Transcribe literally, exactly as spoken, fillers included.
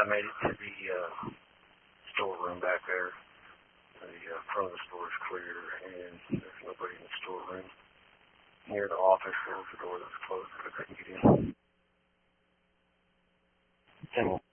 I made it to the uh, storeroom back there. The uh, front of the store is clear, and there's nobody in the storeroom. Near the office, there was a door that was closed, but I couldn't get in. And